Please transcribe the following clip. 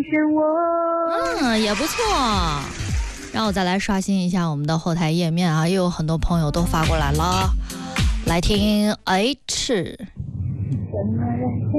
见我。 也不错。让我再来刷新一下我们的后台页面啊，又有很多朋友都发过来了。来听 H。